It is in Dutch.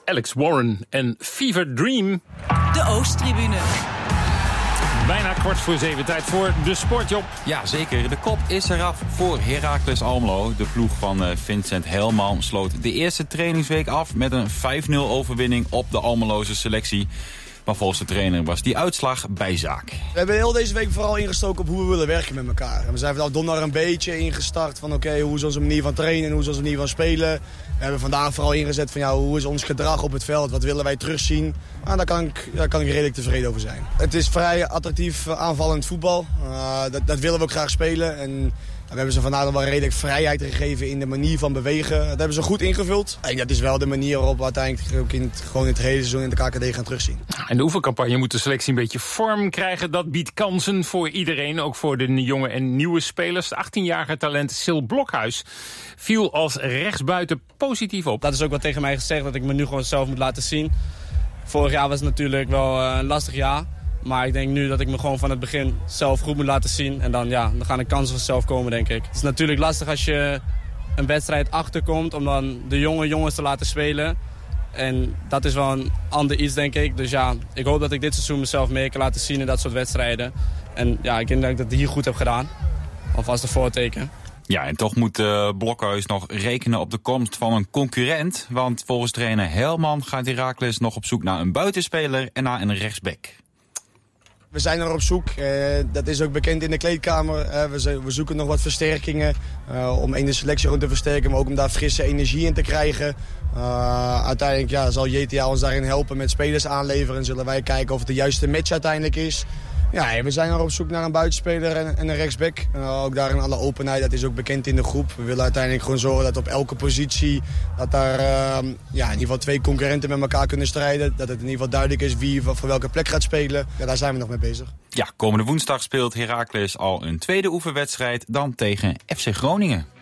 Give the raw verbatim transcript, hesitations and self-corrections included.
Alex Warren en Fever Dream. De Oosttribune. Bijna kwart voor zeven, tijd voor de Sportjob. Ja, zeker. De kop is eraf voor Heracles Almelo. De ploeg van Vincent Helman sloot de eerste trainingsweek af met een vijf nul overwinning op de Almeloze selectie. Maar volgens de trainer was die uitslag bijzaak. We hebben heel deze week vooral ingestoken op hoe we willen werken met elkaar. En we zijn vanaf donderdag een beetje ingestart van oké, okay, hoe is onze manier van trainen en hoe is onze manier van spelen. We hebben vandaag vooral ingezet van ja, hoe is ons gedrag op het veld, wat willen wij terugzien. En daar kan ik, daar kan ik redelijk tevreden over zijn. Het is vrij attractief aanvallend voetbal. Uh, dat, dat willen we ook graag spelen. En we hebben ze vandaag wel redelijk vrijheid gegeven in de manier van bewegen. Dat hebben ze goed ingevuld. En dat is wel de manier waarop we uiteindelijk ook in het, gewoon in het hele seizoen in de K K D gaan terugzien. En de oefencampagne moet de selectie een beetje vorm krijgen. Dat biedt kansen voor iedereen, ook voor de jonge en nieuwe spelers. De achttienjarige talent Sil Blokhuis viel als rechtsbuiten positief op. Dat is ook wat tegen mij gezegd, dat ik me nu gewoon zelf moet laten zien. Vorig jaar was het natuurlijk wel een lastig jaar. Maar ik denk nu dat ik me gewoon van het begin zelf goed moet laten zien. En dan, ja, dan gaan de kansen vanzelf komen, denk ik. Het is natuurlijk lastig als je een wedstrijd achterkomt om dan de jonge jongens te laten spelen. En dat is wel een ander iets, denk ik. Dus ja, ik hoop dat ik dit seizoen mezelf meer kan laten zien in dat soort wedstrijden. En ja, ik denk dat ik dat hier goed heb gedaan. Alvast een voorteken. Ja, en toch moet uh, Blokhuis nog rekenen op de komst van een concurrent. Want volgens trainer Helman gaat Heracles nog op zoek naar een buitenspeler en naar een rechtsback. We zijn er op zoek. Uh, dat is ook bekend in de kleedkamer. Uh, we, we zoeken nog wat versterkingen. Uh, om één de selectie rond te versterken, maar ook om daar frisse energie in te krijgen. Uh, uiteindelijk ja, zal J T A ons daarin helpen met spelers aanleveren. En zullen wij kijken of het de juiste match uiteindelijk is. Ja, we zijn er op zoek naar een buitenspeler en, en een rechtsback. Uh, ook daar in alle openheid, dat is ook bekend in de groep. We willen uiteindelijk gewoon zorgen dat op elke positie... dat daar uh, ja, in ieder geval twee concurrenten met elkaar kunnen strijden. Dat het in ieder geval duidelijk is wie voor welke plek gaat spelen. Ja, daar zijn we nog mee bezig. Ja, komende woensdag speelt Heracles al een tweede oefenwedstrijd dan tegen F C Groningen.